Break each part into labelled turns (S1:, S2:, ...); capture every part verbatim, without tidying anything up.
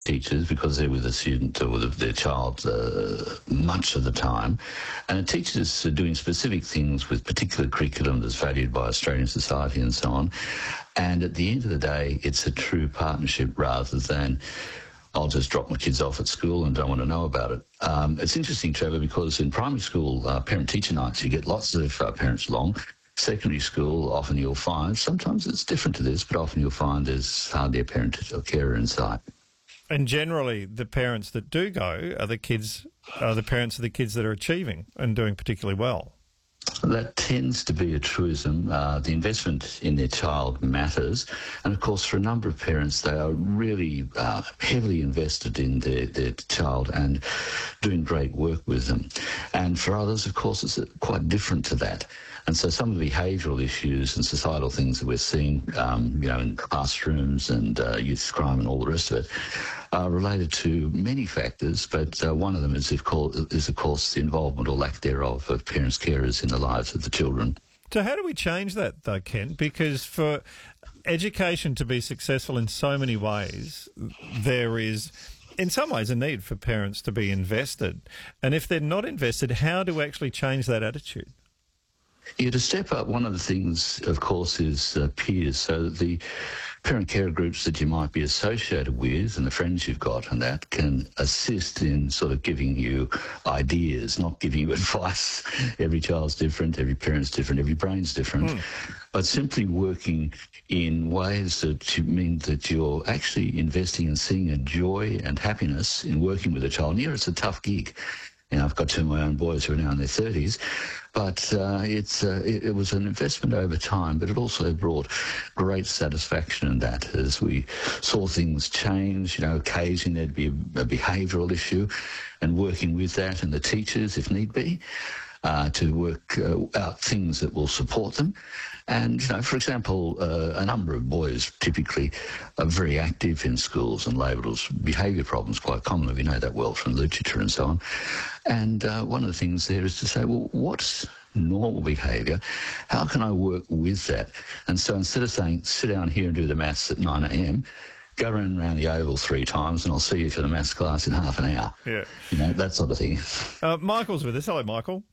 S1: teachers because they're with a student or with their child uh, much of the time. And a teachers are doing specific things with particular curriculum that's valued by Australian society and so on. And at the end of the day, it's a true partnership rather than I'll just drop my kids off at school and don't want to know about it. Um, it's interesting, Trevor, because in primary school uh, parent-teacher nights, you get lots of uh, parents along. Secondary school, often you'll find, sometimes it's different to this, but often you'll find there's hardly a parent or carer in sight.
S2: And generally, the parents that do go are the kids, are the parents of the kids that are achieving and doing particularly well.
S1: That tends to be a truism. Uh, the investment in their child matters. And, of course, for a number of parents, they are really uh, heavily invested in their, their child and doing great work with them. And for others, of course, it's quite different to that. And so some of the behavioural issues and societal things that we're seeing, um, you know, in classrooms and uh, youth crime and all the rest of it, are related to many factors, but uh, one of them is, of course, is, of course, the involvement or lack thereof of parents, carers in the lives of the children.
S2: So how do we change that, though, Ken? Because for education to be successful in so many ways, there is, in some ways, a need for parents to be invested. And if they're not invested, how do we actually change that attitude?
S1: Yeah, to step up, one of the things, of course, is uh, peers. So the parent care groups that you might be associated with and the friends you've got and that can assist in sort of giving you ideas, not giving you advice. Every child's different, every parent's different, every brain's different. Mm. But simply working in ways that you mean that you're actually investing and seeing a joy and happiness in working with a child. And yeah, it's a tough gig. You know, I've got two of my own boys who are now in their thirties, but uh, it's uh, it, it was an investment over time, but it also brought great satisfaction in that as we saw things change. You know, occasionally there'd be a, a behavioural issue, and working with that and the teachers, if need be, uh, to work uh, out things that will support them. And, you know, for example, uh, a number of boys typically are very active in schools and labelled as behaviour problems, quite common. We know that well from literature and so on. And uh, one of the things there is to say, well, what's normal behaviour? How can I work with that? And so instead of saying, sit down here and do the maths at nine a.m., go around, around the oval three times and I'll see you for the maths class in half an hour.
S2: Yeah.
S1: You know, that sort of thing.
S2: Uh, Michael's with us. Hello, Michael.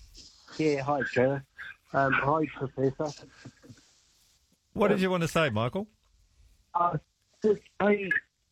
S3: Yeah, hi, Trevor. Um, hi, Professor.
S2: What did you want to say, Michael?
S3: Uh, I,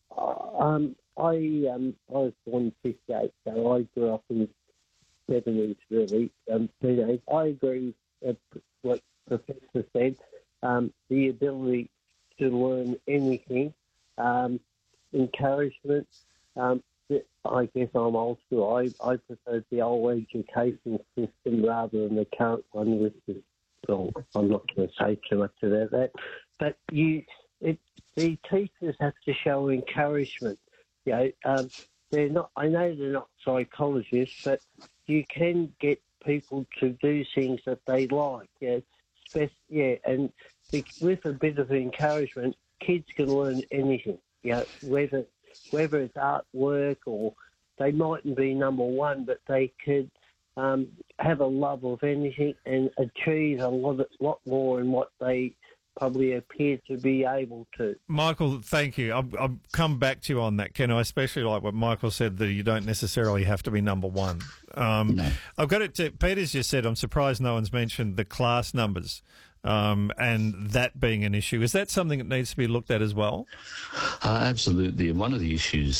S3: um, I, um, I was born in fifty-eight, so I grew up in the seventies, really. Um, teenage. I agree with what Professor said. Um, the ability to learn anything, um, encouragement. Um, I guess I'm old school. I, I prefer the old education system rather than the current one, which is, well, I'm not going to say too much about that. But you, it, the teachers have to show encouragement. You know, um, they're not. I know they're not psychologists, but you can get people to do things that they like. Yeah, spec- yeah, and with a bit of encouragement, kids can learn anything. You know, whether whether it's artwork or they mightn't be number one, but they could um, have a love of anything and achieve a lot, lot more in what they probably appear to be able to.
S2: Michael, thank you. I'll, I'll come back to you on that, Ken. I especially like what Michael said, that you don't necessarily have to be number one. Um, no. I've got it to, Peter's just said, I'm surprised no one's mentioned the class numbers. Um, and that being an issue. Is that something that needs to be looked at as well?
S1: Uh, absolutely. And one of the issues